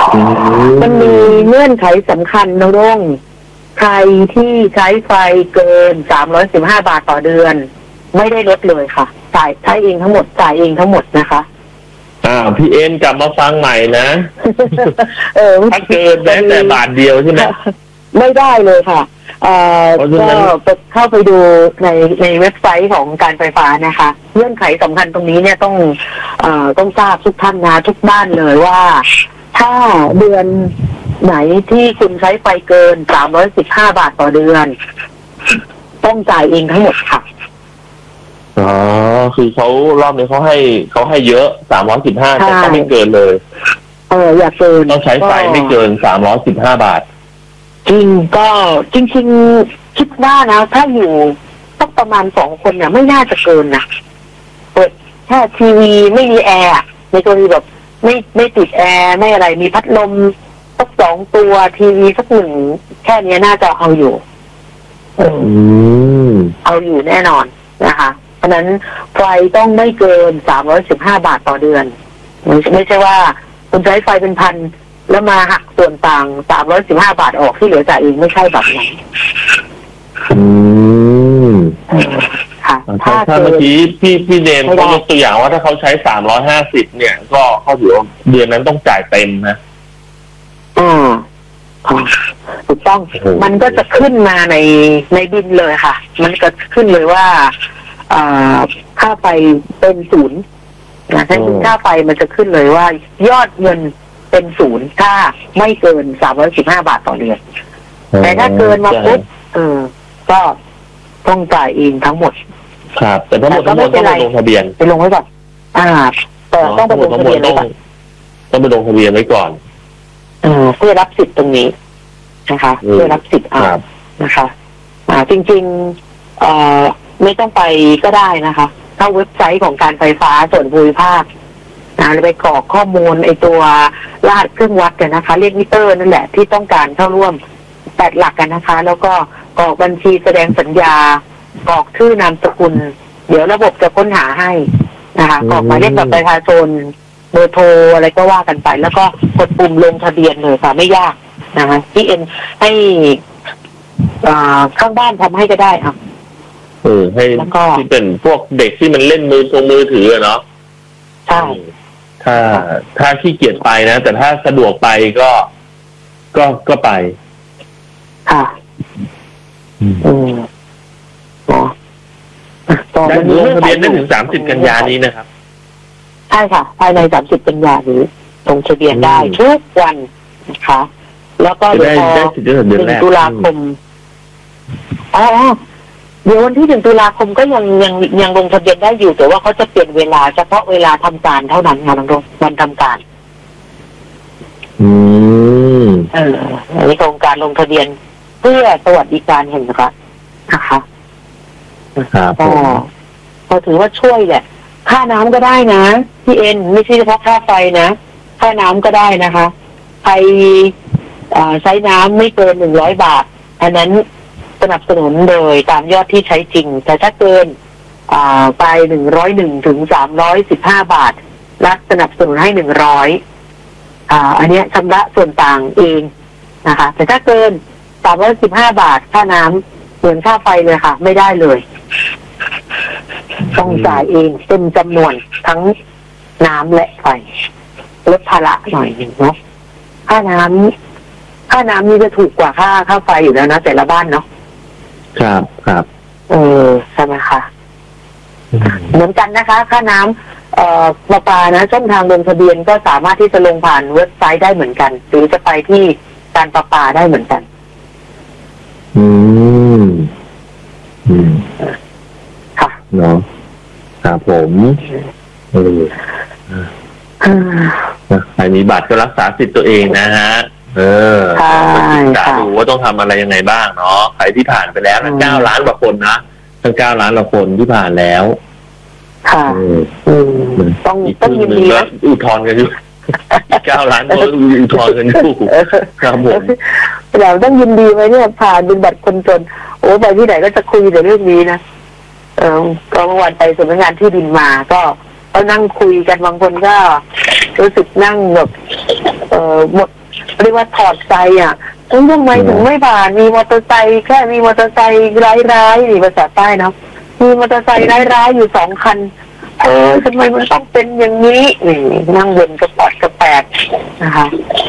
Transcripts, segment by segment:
มันมีเงื่อนไขสำคัญนะรุ่งใครที่ใช้ไฟเกิน315 บาทต่อเดือนไม่ได้ลดเลยค่ะจ่ายใช้เองทั้งหมดจ่ายเองทั้งหมดนะคะพี่เอ็นกลับมาฟังใหม่นะถ้าเกินแม้แต่บาทเดียวใช่ไหมไม่ได้เลยค่ะก็เข้าไปดูในเว็บไซต์ของการไฟฟ้านะคะเงื่อนไขสำคัญตรงนี้เนี่ยต้องทราบทุกท่านนะทุกบ้านเลยว่าถ้าเดือนไหนที่คุณใช้ไฟเกิน315 บาทต่อเดือนต้องจ่ายเองทั้งหมดค่ะคือเขารอบนี้เขาให้เยอะ315แต่ก็ไม่เกินเลยอย่าเกินต้องใช้ไฟไม่เกิน315 บาทจริงคิดว่านะถ้าอยู่ต้องประมาณ2 คนเนี่ยไม่น่าจะเกินนะเปิดแค่ทีวีไม่มีแอร์ในกรณีแบบไม่ติดแอร์ไม่อะไรมีพัดลมสัก2 ตัวทีวีสัก1แค่นี้น่าจะเอาอยู่เอาอยู่แน่นอนนะคะเพราะนั้นไฟต้องไม่เกิน315 บาทต่อเดือนไม่ใช่ว่าคุณใช้ไฟเป็นพันแล้วมาหักส่วนต่าง315 บาทออกที่เหลือจ่ายเองไม่ใช่แบบนั้นค่ะถ้าเมื่อกี้พี่เดนเขายกตัวอย่างว่าถ้าเขาใช้350เนี่ยก็เขาถือว่าเดือนนั้นต้องจ่ายเต็มนะถูกต้องมันก็จะขึ้นมาในบินเลยค่ะมันก็ขึ้นเลยว่าค่าไฟเป็น0นะถ้าเป็นค่าไฟมันจะขึ้นเลยว่ายอดเงินเป็น0ถ้าไม่เกิน315 บาทต่อเดือนแต่ถ้าเกินมาปุ๊บก็ต้องจ่ายเองทั้งหมดครับแต่ทั้งหมดต้องไปลงทะเบียนไปลงไว้ก่อนแต่ต้องไปลงทะเบียนไว้ก่อนต้องไปลงทะเบียนไว้ก่อนเพื่อรับสิทธิ์ตรงนี้นะคะเพื่อรับสิทธิ์นะคะจริงๆไม่ต้องไปก็ได้นะคะเข้าเว็บไซต์ของการไฟฟ้าส่วนภูมิภาคไปกรอกข้อมูลไอตัวรหัสเครื่องวัดกันนะคะเรียกมิเตอร์นั่นแหละที่ต้องการเข้าร่วม8 หลักกันนะคะแล้วก็กรอกบัญชีแสดงสัญญากรอกชื่อนามสกุลเดี๋ยวระบบจะค้นหาให้นะคะกรอกหมายเลขบัตรประชาชนเบอร์โทรอะไรก็ว่ากันไปแล้วก็กดปุ่มลงทะเบียนเลยค่ะไม่ยากนะคะที่เอ็นให้ข้างบ้านทำให้ก็ได้ให้ที่เป็นพวกเด็กที่มันเล่นมือถือเนาะใช่ถ้าขี้เกียจไปนะแต่ถ้าสะดวกไปก็ไปค่ะได้ลงทะเบียนได้ถึง30 กันยานี้นะครับใช่ค่ะภายใน30 กันยานี้ลงทะเบียนได้ทุกวันนะคะแล้วก็เดี๋ยวพอ1 ตุลาคมเดี๋ยววันที่1 ตุลาคมก็ยังลงทะเบียนได้อยู่แต่ว่าเขาจะเปลี่ยนเวลาเฉพาะเวลาทำการเท่านั้นค่ะน้องวันทำการอันนี้โครงการลงทะเบียนเพื่อสวัสดิการแห่งรัฐนะคะก็ถือว่าช่วยแหละค่าน้ำก็ได้นะพี่เอ็นไม่ใช่เฉพาะค่าไฟนะค่าน้ำก็ได้นะคะใครใช้น้ำไม่เกิน100 บาทอันนั้นสนับสนุนโดยตามยอดที่ใช้จริงแต่ถ้าเกินไป101 ถึง 315 บาทรัฐสนับสนุนให้100อันนี้ชำระส่วนต่างเองนะคะแต่ถ้าเกิน315 บาทค่าน้ำเหมือนค่าไฟเลยค่ะไม่ได้เลยต้องจ่ายเองเต็มจำนวนทั้งน้ำและไฟลดภาระหน่อยหนึ่งเนาะค่าน้ำนี่จะถูกกว่าค่าไฟอยู่แล้วนะแต่ละบ้านเนาะครับใช่ไหมคะเหมือนกันนะคะค่าน้ำประปานะช่องทางลงทะเบียนก็สามารถที่จะลงผ่านเว็บไซต์ได้เหมือนกันหรือจะไปที่การประปาได้เหมือนกันค่ะเนาะครับผมใครมีบัตรก็รักษาสิทธิ์ตัวเองนะฮะศึกษาดูว่าต้องทำอะไรยังไงบ้างเนาะใครที่ผ่านไปแล้วทั้ง9 ล้านกว่าคนนะทั้ง9 ล้านกว่าคนที่ผ่านแล้วค่ะต้องยินดีนะอุทธรณ์กันอยู่9 ล้านก็อุทธรณ์กันอยู่ครับผมเราต้องยินดีไหมเนี่ยผ่านเป็นบัตรคนจนโอ้ไปที่ไหนก็จะคุยแต่เรื่องนี้นะก็เมื่อวานไปสำนักงานที่ดินมาก็นั่งคุยกันบางคนก็รู้สึกนั่งแบบหมดเรียกว่าถอดใจอ่ะทำไมถึงไม่ผ่านมีมอเตอร์ไซค์แค่มีมอเตอร์ไซค์ร้ายๆนี่ภาษาใต้นะมีมอเตอร์ไซค์ร้ายๆอยู่2 คันทำไมมันต้องเป็นอย่างนี้นี่นั่งบนกระปอดกระแปดนะคะ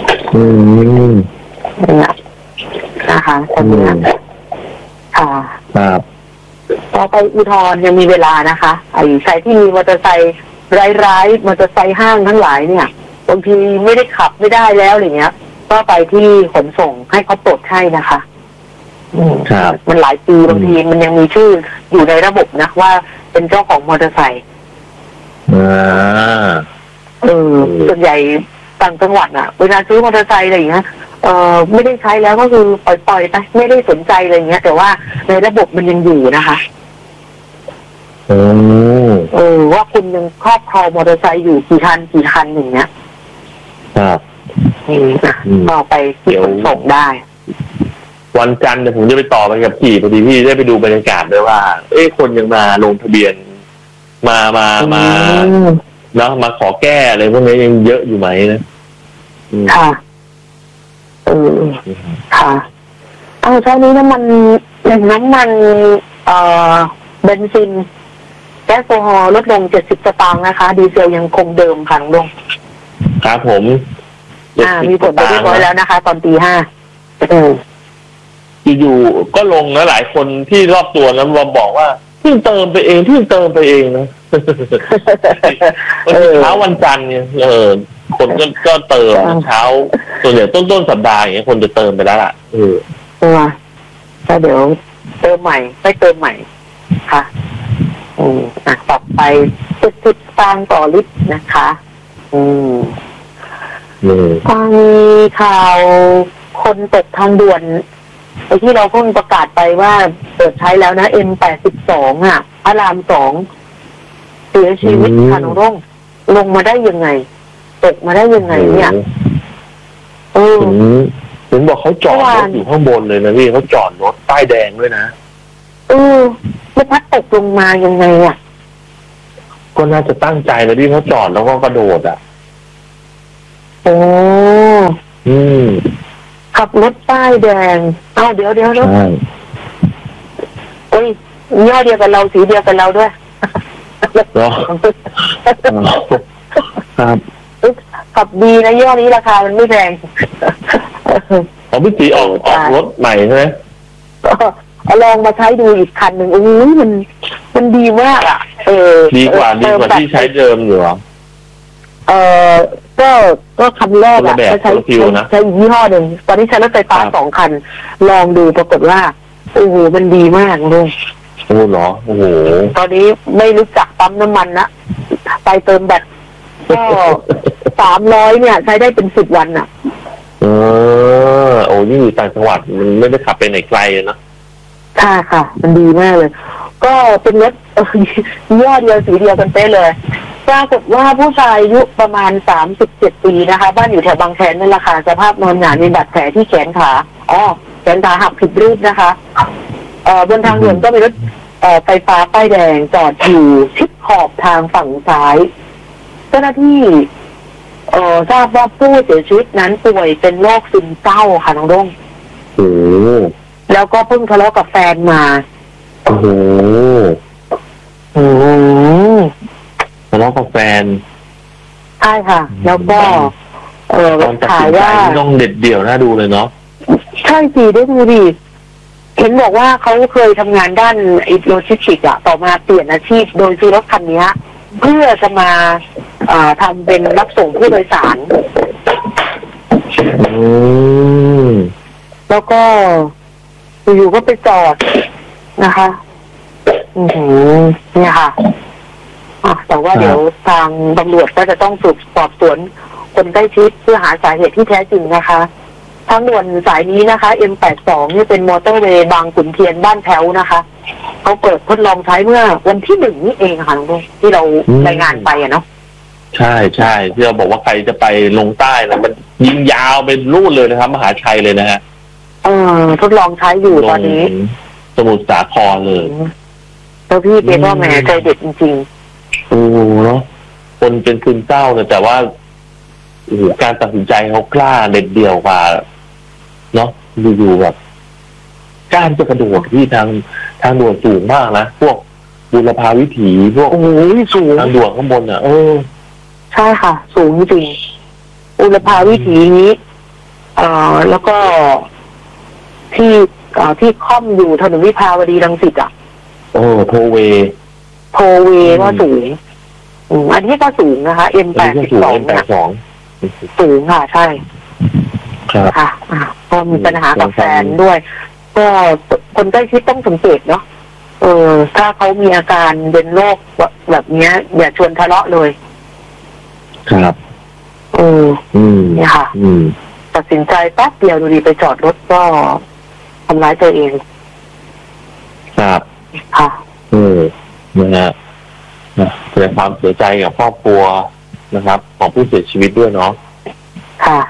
เนี่ยนะคะตอนนี้ค่ะครับต่อไปอุทธรณ์ยังมีเวลานะคะไอ้ใครที่มีมอเตอร์ไซค์ร้ายๆมอเตอร์ไซค์ห้างทั้งหลายเนี่ยบางทีไม่ได้ขับไม่ได้แล้วอะไรเงี้ยก็ไปที่ขนส่งให้เขาปลดให้นะคะครับมันหลายปีบางทีมันยังมีชื่ออยู่ในระบบนะว่าเป็นเจ้าของมอเตอร์ไซค์ส่วนใหญ่ต่างจังหวัดอ่ะเวลาซื้อมอเตอร์ไซค์อะไรอย่างเงี้ยไม่ได้ใช้แล้วก็คือปล่อยไปไม่ได้สนใจอะไรเงี้ยแต่ว่าในระบบมันยังอยู่นะคะว่าคุณยังครอบครองมอเตอร์ไซค์อยู่กี่คันอย่างเงี้ยครับก็ไปที่ขนส่งได้วันจันทร์เนี่ยผมจะไปต่อไปกับขี่พอดีพี่ได้ไปดูบรรยากาศด้วยว่าคนยังมาลงทะเบียนมาแล้วมาขอแก้อะไรพวกนี้ยังเยอะอยู่ไหมนะค่ะค่ะเช้านี้น้ำมันเบนซินแก๊สโซฮอล์ลดลง70 สตางค์นะคะดีเซลยังคงเดิมค่ะลงครับผมมีผลไปเรียบร้อยแล้วนะคะตอนตี 5 อยู่ๆก็ลงนะหลายคนที่รอบตัวนั้นบอกว่าเพิ่งเติมไปเองนะเช้าวันจันทร์เนี่ยคนก็เติมเช้าส่วนใหญ่ต้นสัปดาห์อย่างเงี้ยคนจะเติมไปแล้วล่ะก็เดี๋ยวเติมใหม่ไม่เติมใหม่ค่ะต่อไป70 สตางค์ต่อลิตรนะคะมีข่าวคนตกทางด่วนไอ้ที่เราเพิ่งประกาศไปว่าเปิดใช้แล้วนะ M82 พระราม 2เสียชีวิตค่ะน้องร่งลงมาได้ยังไงตกมาได้ยังไงเนี่ยผมบอกเขาจอดรถอยู่ข้างบนเลยนะพี่เขาจอดรถป้ายแดงด้วยนะแล้วพัดตกลงมายังไงก็น่าจะตั้งใจเลยที่เขาจอดแล้วก็กระโดดขับรถป้ายแดงเดี๋ยวย่อเดียวกับเราสีเดียวกับเราด้วยครับขับดีนะย่อนี้ราคามันไม่แพงพี่ตีออกรถใหม่ใช่ไหมลองมาใช้ดูอีกคันหนึ่งมันดีมากดีกว่าที่ใช้เดิมอยู่ก็คันแรกใช้ยี่ห้อหนึ่งตอนนี้ใช้รถไฟฟ้า2 คันลองดูปรากฏว่ามันดีมากเลยเหรอตอนนี้ไม่รู้จักปั๊มน้ำมันนะไปเติมแบตก็300เนี่ยใช้ได้เป็น10 วันนี่อยู่ต่างจังหวัดมันไม่ได้ขับไปไหนไกลนะค่ะมันดีมากเลยก็เป็นรถย่อเดียวสีเดียวกันเป๊ะเลยปรากฏว่าผู้ชายอายุประมาณ37 ปีนะคะบ้านอยู่แถวบางแคนั่นแหละค่ะสภาพนอนหงายมีบาดแผลที่แขนขาแขนขาหักผิดรูปนะคะบนทางด่วนก็มีรถไฟฟ้าป้ายแดงจอดอยู่ชิดขอบทางฝั่งซ้ายเจ้าหน้าที่ทราบว่าผู้เสียชีวิตนั้นป่วยเป็นโรคซึมเศร้าค่ะน้องด้งแล้วก็เพิ่งทะเลาะกับแฟนมาทะเลาะกับแฟนใช่ค่ะแล้วก็ถ่ายว่าต้องเด็ดเดี่ยวน่าดูเลยเนาะใช่สิได้ดูดิเห็นบอกว่าเขาเคยทำงานด้านโลจิสติกส์ต่อมาเปลี่ยนอาชีพโดยซื้อรถคันนี้เพื่อจะมาทำเป็นรับส่งผู้โดยสารแล้วก็อยู่ๆก็ไปจอดนะคะเนี่ยค่ะแต่ว่าเดี๋ยวทางตำรวจก็จะต้องสอบสวนคนใกล้ชิดเพื่อหาสาเหตุที่แท้จริงนะคะทางด่วนสายนี้นะคะ M82 นี่เป็นมอเตอร์เวย์บางขุนเทียนบ้านแถวนะคะเขาเปิดทดลองใช้เมื่อวันที่1นี่เองค่ะที่เรารายงานไปเนาะใช่ที่เราบอกว่าใครจะไปลงใต้นะมันยิงยาวเป็นรูดเลยนะครับมหาชัยเลยนะฮะทดลองใช้อยู่ตอนนี้สมุทรสาครเลยแล้วพี่เกก็แหมใจเด็ดจริงๆเนาะคนเป็นซึมเศร้าแต่ว่าโอ้โหการตัดสินใจเขากล้าเด็ดเดี่ยวกว่าเนาะอยู่ๆแบบกล้าจะกระโดดที่ทางด่วนสูงมากนะพวกบุรพาวิถีพวกโอ้โหสูงทางด่วนข้างบนอ่ะใช่ค่ะ สูงจริงบุรพาวิถีนี้แล้วก็ที่ค่อมอยู่ถนนวิภาวดีรังสิตอ่ะโทเวก็สูงอันนี้ก็สูงนะคะ M82 เนี่ยสูงค่ะใช่ค่ะก็มีปัญหากับแฟนด้วยก็คนใกล้ชิดต้องสังเกตเนาะถ้าเขามีอาการเป็นโรคแบบนี้อย่าชวนทะเลาะเลยครับเนี่ยค่ะตัดสินใจแป๊บเดียวดูดีไปจอดรถก็ทำร้ายตัวเองครับค่ะนะฮะแสดงความเสียใจกับครอบครัวนะครับของผู้เสียชีวิตด้วยเนาะค่ะ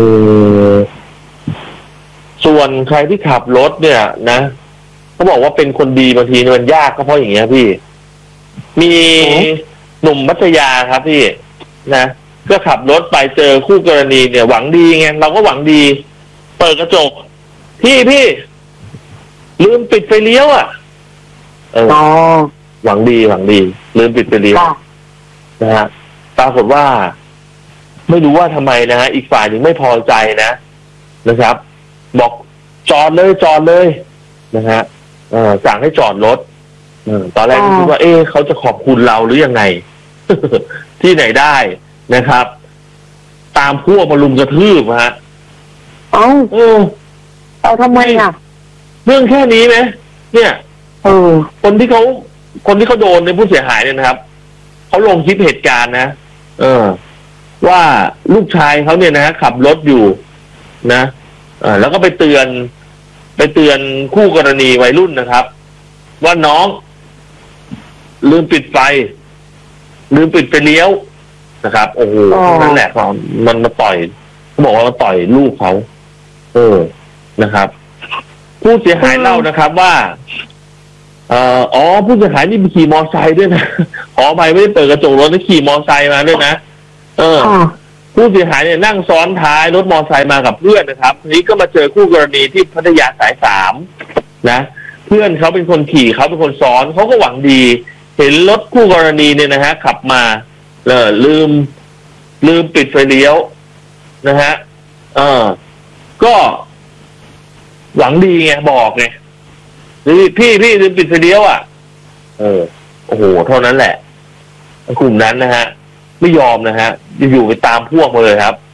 ส่วนใครที่ขับรถเนี่ยนะเขาบอกว่าเป็นคนดีบางทีมันยากก็เพราะอย่างเงี้ยพี่มีหนุ่มพัทยาครับพี่นะก็ขับรถไปเจอคู่กรณีเนี่ยหวังดีไงเราก็หวังดีเปิดกระจกพี่ลืมปิดไฟเลี้ยวอ่ะหวังดีลืมปิดไฟเลี้ยวนะฮะปรากฏว่าไม่รู้ว่าทำไมนะฮะอีกฝ่ายหนึ่งไม่พอใจนะครับบอกจอดเลยนะฮะสั่งให้จอดรถตอนแรกคิดว่าเขาจะขอบคุณเราหรือยังไง ที่ไหนได้นะครับ ตามพวกมาลุมกระทืบฮะเอาทำไมอ่ะเรื่องแค่นี้ไหมเนี่ยคนที่เขาโดนในผู้เสียหายเนี่ยนะครับเขาลงคลิปเหตุการณ์นะว่าลูกชายเขาเนี่ยนะขับรถอยู่นะแล้วก็ไปเตือนคู่กรณีวัยรุ่นนะครับว่าน้องลืมปิดไฟเลี้ยวนะครับโอ้โหนั่นแหละมันมาต่อยเขาบอกว่ามาต่อยลูกเขานะครับผู้เสียหายเล่านะครับว่าผู้เสียหายนี่มีขี่มอไซค์ด้วยนะขอไปไม่ได้เปิดกระจกรถนะขี่มอไซค์มาด้วยนะผู้เสียหายเนี่ยนั่งซ้อนท้ายรถมอไซค์มากับเพื่อนนะครับทีนี้ก็มาเจอคู่กรณีที่พัทยาสาย3นะเพื่อนเขาเป็นคนขี่เขาเป็นคนซ้อนเขาก็หวังดีเห็นรถคู่กรณีเนี่ยนะฮะขับมาลืมปิดไฟเลี้ยวนะฮะก็หวังดีไงบอกไงพี่ลืมปิดไฟเลี้ยวอ่ะโอ้โหเท่านั้นแหละกลุ่มนั้นนะฮะไม่ยอมนะฮะอยู่ไปตามพวกมาเลยครับ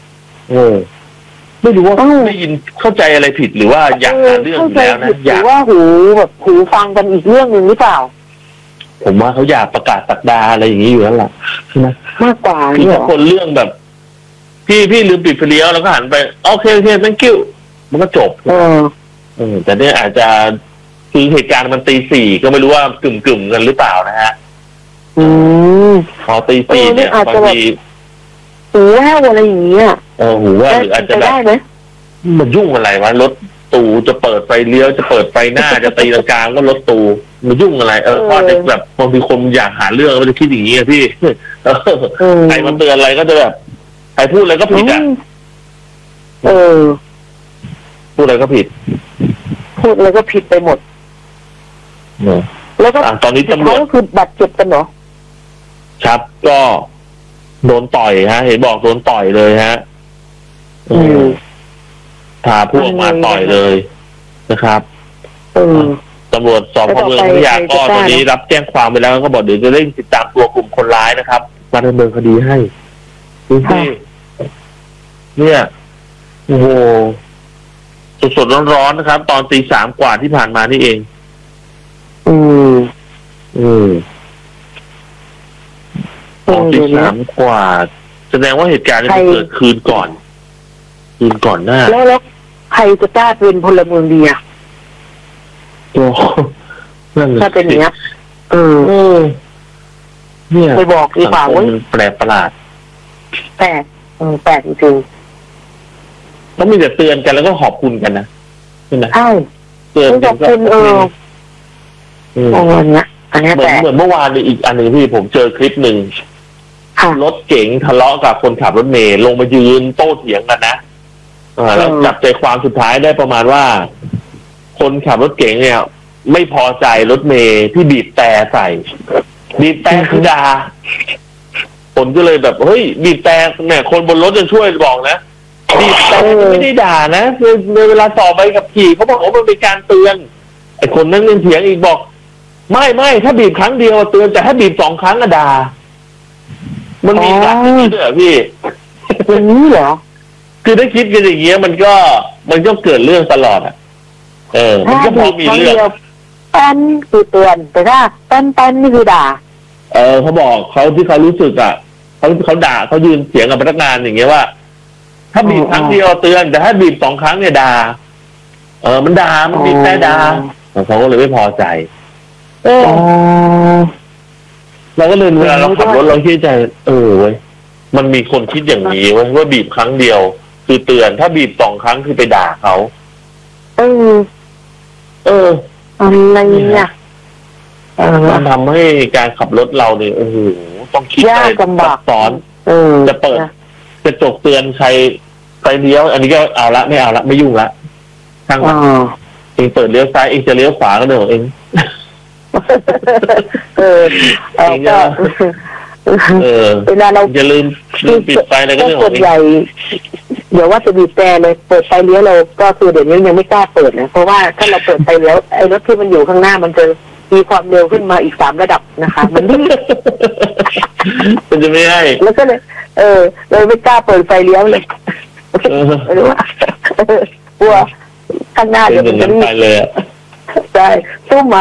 ไม่รู้ว่าได้ยินเข้าใจอะไรผิดหรือว่าอยากหาเรื่องอยู่แล้วนะอยากว่าหูฟังกันอีกเรื่องนึงหรือเปล่าผมว่าเขาอยากประกาศสักดาอะไรอย่างนี้อยู่แล้วล่ะใช่ไหมมากกว่าคือถ้าคนเรื่องแบบพี่ลืมปิดไฟเลี้ยวแล้วก็หันไปโอเค thank you มันก็จบแต่เนี่ยอาจจะคือเหตุการณ์มันตี 4ก็ไม่รู้ว่ากึ่มกันหรือเปล่านะฮะพอตี 4เนี่ยบางทีหูแว่วอะไรอย่างเงี้ยหูแว่วหรืออาจจะแบบมันยุ่งอะไรวะรถตู่จะเปิดไฟเลี้ยวจะเปิดไฟหน้าจะตีลังกาก็รถตู่มันยุ่งอะไรพอจะแบบบางทีคนอยากหาเรื่องมันจะคิดอย่างนี้พี่ใครมาเตือนอะไรก็จะแบบใครพูดอะไรก็ผิดอ่ะพูดอะไรก็ผิดไปหมดแล้วก็ตอนนี้ตำรวจก็คือบาดเจ็บกันเหรอครับก็โดนต่อยฮะเห็นบอกโดนต่อยเลยฮะพาพวกมาต่อยเลยนะครับตำรวจสพ.เมืองพัทยาก็ตอนนี้รับแจ้งความไปแล้วก็บอกเดี๋ยวจะเร่งติดตามตัวกลุ่มคนร้ายนะครับมาดำเนินคดีให้ดูสิเนี่ยโอ้โหสดๆร้อนๆนะครับตอนตี 3กว่าที่ผ่านมานี่เองตอนตี 3กว่าแสดงว่าเหตุการณ์นี้มันเกิดคืนก่อนหน้าแล้วใครจะกล้าเป็นพลเมืองดีอ่ะถ้าเป็นอย่างนี้เนี่ยไปบอกดีกว่าว่าแปลกประหลาดแปลกจริงต้องมีแต่เตือนกันแล้วก็ขอบคุณกันนะใช่ไหมใช่เตือนกันก็อันนี้แต่เหมือนเมื่อวานอีกอันหนึ่งที่ผมเจอคลิปหนึ่งรถเก๋งทะเลาะกับคนขับรถเมล์ลงมายืนโต้เถียงกันนะแล้วจับใจความสุดท้ายได้ประมาณว่า คนขับรถเก๋งเนี่ย ไม่พอใจรถเมล์ที่บีบแต่ใส่บีบแต่คือด่าคนก็เลยแบบเฮ้ยบีบแต่เนี่ยคนบนรถจะช่วยบอกนะบีบแต่ไม่ได้ด่านะในเวลาสอบใบขับขี่เขาบอกว่ามันเป็นการเตือนไอ้คนนั้นเถียงอีกบอกไม่ถ้าบีบครั้งเดียวเตือนแต่ถ้าบีบ2 ครั้งก็ด่ามันมีหลักอย่างนี้ด้วยเหรอพี่อย่างนี้เหรอคือถ้าคิดกันอย่างเงี้ยมันก็เกิดเรื่องตลอดอ่ะมันก็พอมีเรื่องปั้นคือเตือนแต่ถ้าปั้นนี่คือด่าเขาบอกเขาที่เขารู้สึกอ่ะเขาด่าเขายืนเสียงกับพนักงานอย่างเงี้ยว่าถ้าบีบครั้งเดียวเตือนแต่ถ้าบีบ2 ครั้งเนี่ยด่ามันด่ามันบีบแต่ด่าเขาก็เลยไม่พอใจเราก็เลยเวลาเราขับรถเราคิดใจเว้ยมันมีคนคิดอย่างนี้ว่าบีบครั้งเดียวคือเตือนถ้าบีบ2 ครั้งคือไปด่าเขาอะไรเนี่ยมันทำให้การขับรถเราเนี่ยโอ้โหต้องคิดอะไรซับซ้อนจะเปิดกระจกเตือนใครไฟเลี้ยวอันนี้ก็เอาละไม่เอาละไม่ยุ่งละช่างเองเปิดเลี้ยวซ้ายเองจะเลี้ยวขวาก็เดี๋ยวเองเวลาเราอย่าลืมปิดไฟอะไรก็เรื่องส่วนใหญ่เดี๋ยวว่าจะบีบแต่เลยเปิดไฟเลี้ยวเราก็คือเดี๋ยวนี้ยังไม่กล้าเปิดนะเพราะว่าถ้าเราเปิดไฟเลี้ยวไอ้รถที่มันอยู่ข้างหน้ามันจะมีความเร็วขึ้นมาอีก3 ระดับนะคะมันจะไม่ให้แล้วก็เลยเลยไม่กล้าเปิดไฟเลี้ยวเลยไม่รู้ว่ากลัวข้างหน้าจะเป็นไปเลยใช่ตู้เมา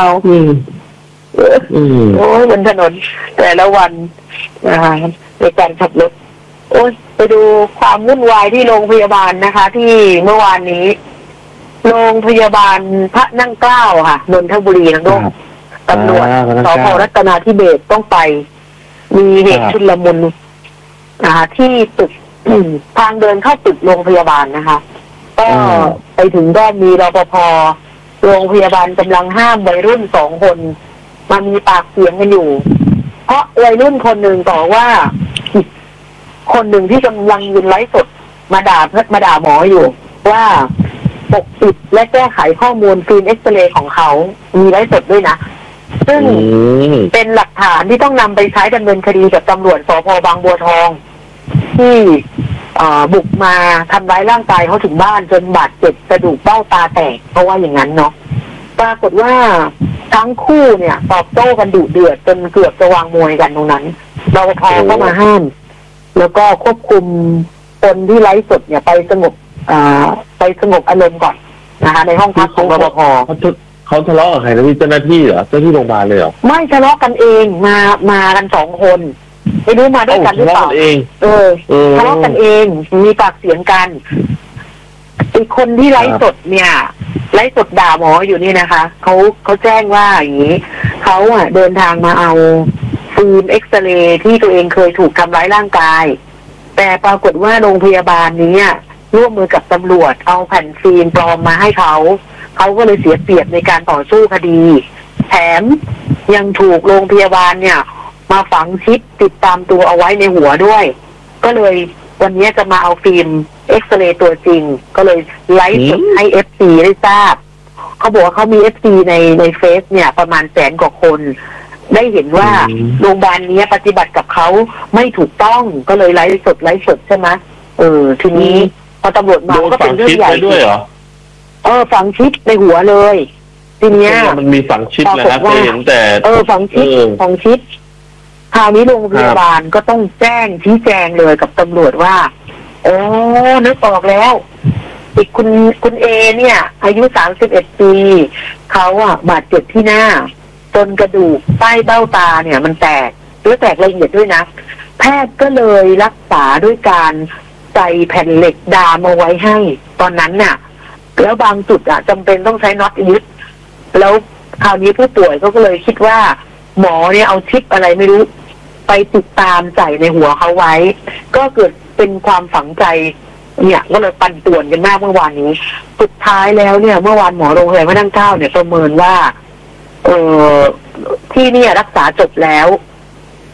โอ้ยบนถนนแต่ละวันในการขับรถโอ้ยไปดูความวุ่นวายที่โรงพยาบาลนะคะที่เมื่อวานนี้โรงพยาบาลพระนั่งเกล้าค่ะนนทบุรีทั้งโลกตำรวจสพ.รัตนาธิเบศรต้องไปมีเหตุชุลมุนที่ตึกทางเดินเข้าตึกโรงพยาบาลนะคะก็ไปถึงก็มีรปภ.โรงพยาบาลกำลังห้ามวัยรุ่น2 คนมามีปากเสียงกันอยู่เพราะวัยรุ่นคนหนึ่งต่อว่าคนหนึ่งที่กำลังยืนไลฟ์สดมาด่าหมออยู่ว่าปกปิดและแก้ไขข้อมูลฟิล์มเอ็กซเรย์ของเขามีไลฟ์สดด้วยนะซึ่งเป็นหลักฐานที่ต้องนำไปใช้ดำเนินคดีกับตำรวจสพ.บางบัวทองที่บุกมาทำร้ายร่างกายเขาถึงบ้านจนบาดเจ็บกระดูกเบ้าตาแตกเพราะว่าอย่างนั้นเนาะปรากฏว่าทั้งคู่เนี่ยตอบโต้กันดุเดือดจนเกือบจะวางมวยกันตรงนั้นรปภ.ก็มาห้ามแล้วก็ควบคุมคนที่ไลฟ์สดเนี่ยไปสงบอารมณ์ก่อนนะคะในห้องพักของรปภ. เขาทะเลาะกับใครนะพี่เจ้าหน้าที่เหรอเจ้าที่โรงพยาบาลเลยเหรอไม่ทะเลาะกันเองมากัน2 คนไม่รู้มาด้วยกันหรือเปล่าทะเลาะกันเองมีปากเสียงกันอีกคนที่ไลฟ์สดเนี่ยไลฟ์สดด่าหมออยู่นี่นะคะเขาแจ้งว่าอย่างนี้เขาเดินทางมาเอาฟิล์มเอ็กซเรย์ที่ตัวเองเคยถูกทำร้ายร่างกายแต่ปรากฏว่าโรงพยาบาลนี้ร่วมมือกับตำรวจเอาแผ่นฟิล์มปลอมมาให้เขาก็เลยเสียเปรียบในการต่อสู้คดีแถมยังถูกโรงพยาบาลเนี่ยมาฝังชิปติดตามตัวเอาไว้ในหัวด้วยก็เลยวันนี้จะมาเอาฟิล์มเอ็กซเรย์ตัวจริงก็เลยไลฟ์สดให้ FC ได้ทราบเขาบอกว่าเขามี FC ในเฟซเนี่ยประมาณ100,000 กว่าคนได้เห็นว่าโรงพยาบาลนี้ปฏิบัติกับเขาไม่ถูกต้องก็เลยไลฟ์สดใช่ไหมทีนี้พอตำรวจมาก็เป็นเรื่องใหญ่ด้วยเหรอฝังชิปในหัวเลยทีเนี้ยมันมีฝังชิปนะครับเห็นแต่ฝังชิปคราวนี้โรงพยาบาลก็ต้องชี้แจงเลยกับตำรวจว่านึกออกแล้วอีกคุณเอเนี่ยอายุ31 ปีเขาบาดเจ็บที่หน้าจนกระดูกใต้เบ้าตาเนี่ยมันแตกละเอียดด้วยนะแพทย์ก็เลยรักษาด้วยการใส่แผ่นเหล็กดามเอาไว้ให้ตอนนั้นน่ะแล้วบางจุดจำเป็นต้องใช้น็อตยึดแล้วคราวนี้ผู้ป่วยก็เลยคิดว่าหมอเนี่ยเอาชิปอะไรไม่รู้ไปติดตามใส่ในหัวเขาไว้ก็เกิดเป็นความฝังใจเนี่ยก็เลยปั่นป่วนกันมากเมื่อวานนี้สุดท้ายแล้วเนี่ยเมื่อวานหมอโรงพยาบาลพระนั่งเกล้าเนี่ยประเมินว่าที่นี่รักษาจบแล้ว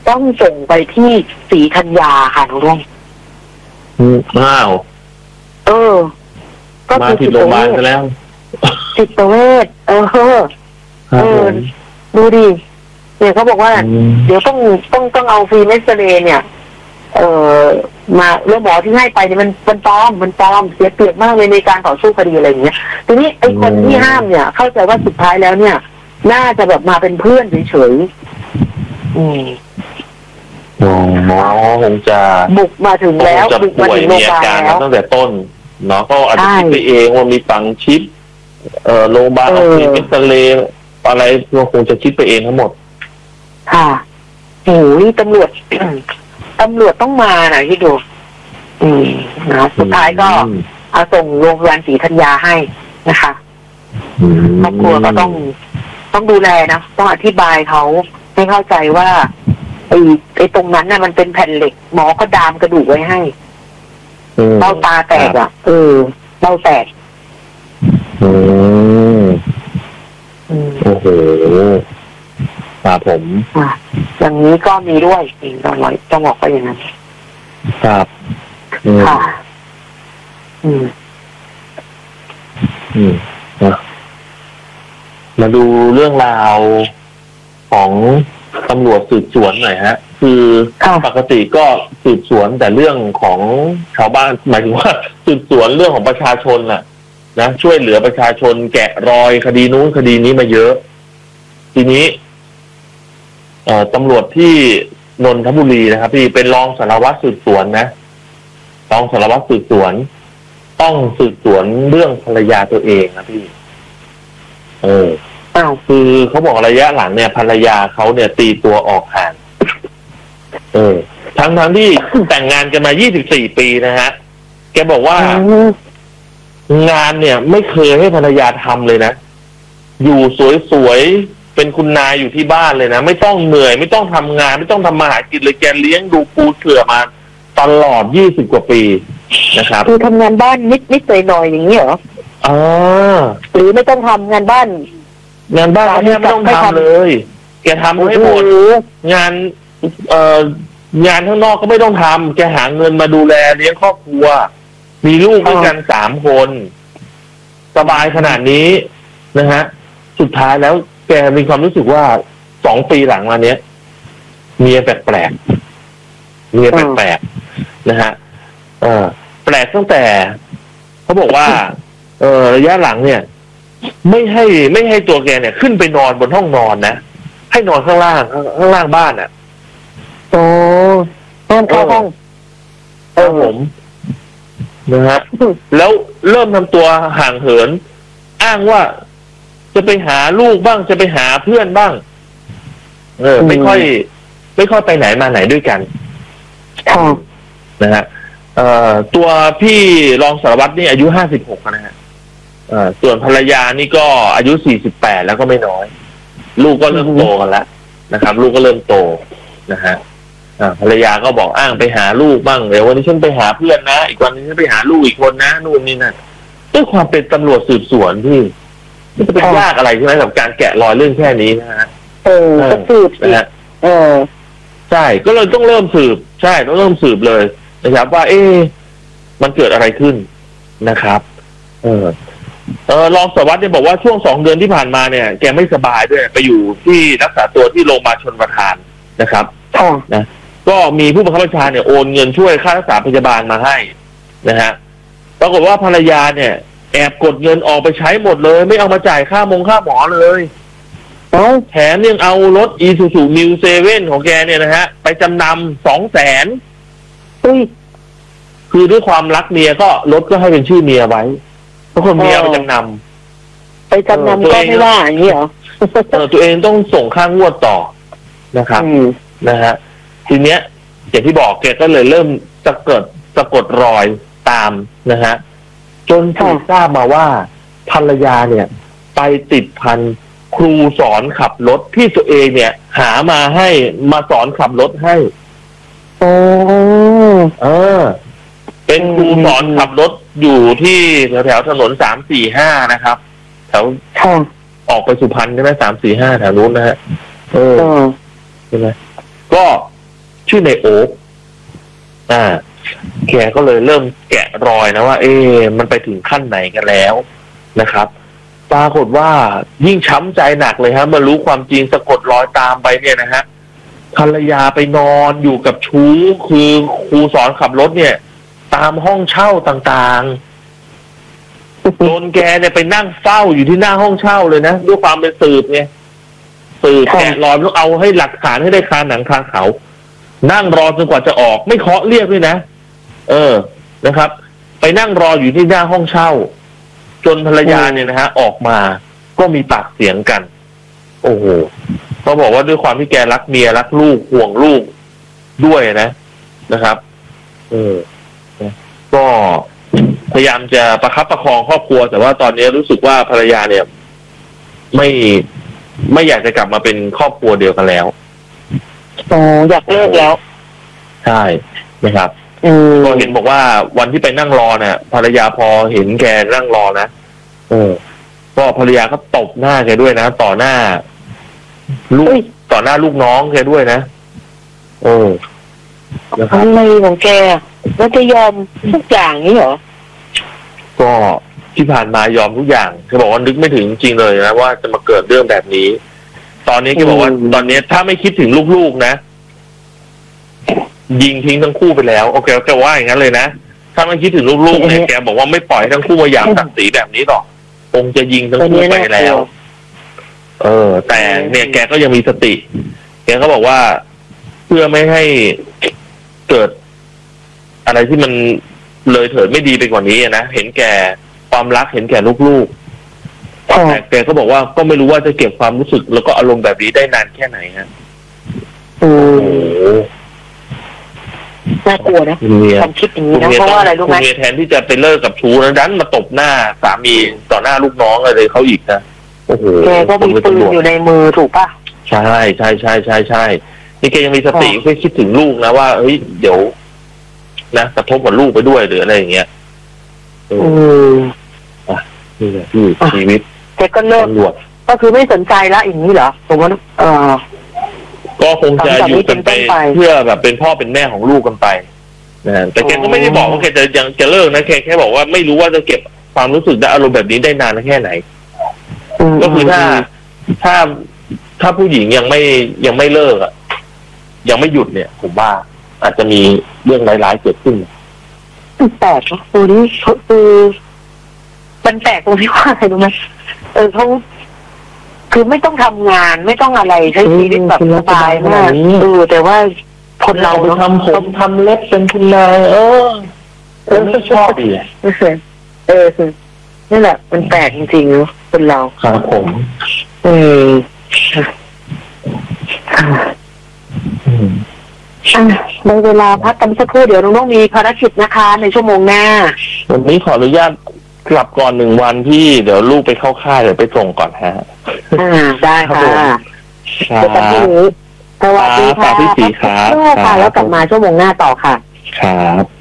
ต้องส่งไปที่ศรีธัญญาค่ะน้องรุ่งอ้าวก็มาที่โรงพยาบาลกันแล้วจิตเวชดูดิเนี่ยเขาบอกว่าเดี๋ยวต้องเอาฟรีเมสเรย์เนี่ยมาแล้วหมอที่ให้ไปเนี่ยมันปลอมเสียเปรียบมากเลยในการต่อสู้คดีอะไรอย่างเงี้ยทีนี้ไอ้คนที่ห้ามเนี่ยเข้าใจว่าสุดท้ายแล้วเนี่ยน่าจะแบบมาเป็นเพื่อนเฉยคงจะบุกมาถึงแล้วบุกมาถึงโรงพยาบาลแล้วตั้งแต่ต้นเนาะก็อาจจะคิดไปเองว่ามีฝังชิปโรงพยาบาลเอาฟรีเมสเรย์อะไรก็คงจะคิดไปเองทั้งหมดค่ะโอ้ยตำรวจต้องมาหน่อยที่ดูนะสุดท้ายก็เอาส่งโรงพยาบาลศรีธัญญาให้นะคะครอบครัวก็ต้องดูแลนะต้องอธิบายเขาให้เข้าใจว่าไอ้ตรงนั้นน่ะมันเป็นแผ่นเหล็กหมอก็ดามกระดูกไว้ให้เบ้าตาแตกเบ้าแตกโอ้โหครับผมอย่างนี้ก็มีด้วยต้องบอกไปอย่างนั้นครับค่ะมาดูเรื่องราวของตำรวจสืบสวนหน่อยฮะคือปกติก็สืบสวนแต่เรื่องของชาวบ้านหมายถึงว่าสืบสวนเรื่องของประชาชนนะช่วยเหลือประชาชนแกะรอยคดีนู้นคดีนี้มาเยอะทีนี้ตำรวจที่นนทบุรีนะครับพี่เป็นรองสารวัตรสืบสวนนะรองสารวัตรสืบสวนต้องสืบสวนเรื่องภรรยาตัวเองนะพี่คือเขาบอกระยะหลังเนี่ยภรรยาเขาเนี่ยตีตัวออกห่างทั้งที่แต่งงานกันมา24 ปีนะฮะแกบอกว่างานเนี่ยไม่เคยให้ภรรยาทำเลยนะอยู่สวยๆเป็นคุณนายอยู่ที่บ้านเลยนะไม่ต้องเหนื่อยไม่ต้องทำงานไม่ต้องทำมาหากินเลยแกเลี้ยงดูปูเสือมาตลอด20 กว่าปีนะครับคือทำงานบ้านนิดหน่อยอย่างนี้เหรอหรือไม่ต้องทำงานบ้านเนี่ยไม่ต้องทำเลยแกทำให้หมดงานข้างนอกก็ไม่ต้องทำแกหาเงินมาดูแลเลี้ยงครอบครัวมีลูกด้วยกัน3 คนสบายขนาดนี้นะฮะสุดท้ายแล้วแกมีความรู้สึกว่า2 ปีหลังมาเนี้ยเมียแปลกนะฮะแปลกตั้งแต่เขาบอกว่าระยะหลังเนี่ยไม่ให้ตัวแกเนี่ยขึ้นไปนอนบนห้องนอนนะให้นอนข้างล่างบ้านนอนเข้าห้องผมนะฮะแล้วเริ่มทำตัวห่างเหินอ้างว่าจะไปหาลูกบ้างจะไปหาเพื่อนบ้างไม่ค่อยไปไหนมาไหนด้วยกันนะฮะตัวพี่รองสารวัตรนี่อายุ56นะฮะส่วนภรรยานี่ก็อายุ48แล้วก็ไม่น้อยลูกก็เริ่มโตกันแล้วนะครับลูกก็เริ่มโตนะฮะภรรยาก็บอกอ้างไปหาลูกบ้างเดี๋ยววันนี้ฉันไปหาเพื่อนนะอีกวันนี้ฉันไปหาลูกอีกคนนะนู่นนี่นั่นด้วยความเป็นตำรวจสืบสวนที่มันจะเป็นยากอะไรใช่ไหมกับการแกะรอยเรื่องแค่นี้นะฮะสืบนะฮะใช่ก็เลยต้องเริ่มสืบใช่ต้องเริ่มสืบเลยนะครับว่ามันเกิดอะไรขึ้นนะครับรองสารวัตรเนี่ยบอกว่าช่วง2 เดือนที่ผ่านมาเนี่ยแกไม่สบายด้วยไปอยู่ที่รักษาตัวที่โรงพยาบาลชลประทานนะครับนะก็มีผู้บังคับบัญชาเนี่ยโอนเงินช่วยค่ารักษาพยาบาลมาให้นะฮะปรากฏว่าภรรยาเนี่ยแอบกดเงินออกไปใช้หมดเลยไม่เอามาจ่ายค่าหมอเลยแถมยังเอารถ Isuzu New 7ของแกเนี่ยนะฮะไปจำนำ200,000คือด้วยความรักเมียก็รถก็ให้เป็นชื่อเมียไว้เพราะคนเมียไปจำนำก็ไม่ว่าอย่างนี้เหรอตัวเองต้องส่งค่างวดต่อนะครับนะฮะทีเนี้ยอย่างที่บอกแกก็เลยเริ่มสะกดรอยตามนะฮะจนถูกทราบมาว่าภรรยาเนี่ยไปติดพันครูสอนขับรถที่ตัวเองเนี่ยหามาให้มาสอนขับรถให้เป็นครูสอนขับรถอยู่ที่แถวถนน345นะครับแถวออกไปสุพรรณใช่ไหม345แถวนู้นนะฮะใช่ไหมก็ชื่อในโอ๊คแกก็เลยเริ่มแกะรอยนะว่ามันไปถึงขั้นไหนกันแล้วนะครับปรากฏว่ายิ่งช้ำใจหนักเลยฮะมารู้ความจริงสะกดรอยตามไปเนี่ยนะฮะภรรยาไปนอนอยู่กับชู้คือครูสอนขับรถเนี่ยตามห้องเช่าต่างๆโดนแกเนี่ยไปนั่งเฝ้าอยู่ที่หน้าห้องเช่าเลยนะด้วยความเป็นสืบไงสืบแกะรอยต้องเอาให้หลักฐานให้ได้คาหนังคาเขานั่งรอจนกว่าจะออกไม่เคาะเรียกด้วยนะนะครับไปนั่งรออยู่ที่หน้าห้องเช่าจนภรรยาเนี่ยนะฮะออกมาก็มีปากเสียงกันโอ้โหเขาบอกว่าด้วยความที่แกรักเมียรักลูกห่วงลูกด้วยนะครับก็พยายามจะประคับประคองครอบครัวแต่ว่าตอนนี้รู้สึกว่าภรรยาเนี่ยไม่อยากจะกลับมาเป็นครอบครัวเดียวกันแล้วอยากเลิกแล้วใช่นะครับก็เห็นบอกว่าวันที่ไปนั่งรอเนี่ยภรรยาพอเห็นแกนั่งรอนะก็ภรรยาก็ตบหน้าแกด้วยนะต่อหน้าลูกน้องแกด้วยนะนะครับอะไรของแกแล้วจะยอมทุกอย่างนี้เหรอก็ที่ผ่านมายอมทุกอย่างแกบอกว่านึกไม่ถึงจริงเลยนะว่าจะมาเกิดเรื่องแบบนี้ตอนนี้แกบอกว่าตอนนี้ถ้าไม่คิดถึงลูกๆนะยิงทิ้งทั้งคู่ไปแล้วโอเคแกว่าอย่างนั้นเลยนะถ้าไม่คิดถึงลูกๆเนี่ยแกบอกว่าไม่ปล่อยให้ทั้งคู่มาหยามศักดิ์ศรีแบบนี้หรอกคงจะยิงทั้งคู่ไปแล้วแต่เนี่ยแกก็ยังมีสติแกก็บอกว่าเพื่อไม่ให้เกิดอะไรที่มันเลยเถิดไม่ดีไปกว่านี้นะเห็นแก่ความรักเห็นแก่ลูกๆแต่แกก็บอกว่าก็ไม่รู้ว่าจะเก็บความรู้สึกแล้วก็อารมณ์แบบนี้ได้นานแค่ไหนฮะน่ากลัวนะความคิดอย่างนี้นะเพราะว่าอะไรรู้ไหมคุณเมียแทนที่จะไปเลิกกับชู้นะดันมาตบหน้าสามีต่อหน้าลูกน้องอะไรเขาอีกนะโอ้โหแกก็มีปืนอยู่ในมือถูกป่ะใช่นี่แกยังมีสติแค่คิดถึงลูกนะว่าเฮ้ยเดี๋ยวนะกระทบกับลูกไปด้วยหรืออะไรอย่างเงี้ยนี่แหละชีวิตแกก็เลิกก็คือไม่สนใจละอย่างนี้เหรอผมว่าก็คงจะอยู่กันไปเพื่อแบบเป็นพ่อเป็นแม่ของลูกกันไปนะแต่แกก็ไม่ได้บอกว่าแกจะเลิกนะแค่บอกว่าไม่รู้ว่าจะเก็บความรู้สึกและอารมณ์แบบนี้ได้นานแค่ไหนก็คือถ้าผู้หญิงยังไม่เลิกยังไม่หยุดเนี่ยผมว่าอาจจะมีเรื่องร้ายๆเกิดขึ้นแปลกนะตัวนี้คือมันแปลกตรงที่ว่าอะไรรู้ไหมเขาคือไม่ต้องทำงานไม่ต้องอะไรใช้ชีวิตแบบสบายมากแต่ว่าคนเราทำผมทำเล็บเป็นคุณนายไม่ชอบดีนี่แหละมันแปลกจริงๆเนาะคนเราครับผมในเวลาพักกันสักครู่เดี๋ยวน้องๆมีภารกิจนะคะในชั่วโมงหน้าวันนี้ขออนุญาตกลับก่อน1 วันที่เดี๋ยวลูกไปเข้าค่ายเดี๋ยวไปส่งก่อนฮะได้ค่ะสวัสดีค่ะพี่สีครับแล้วกลับมาชั่วโมงหน้าต่อค่ะครับ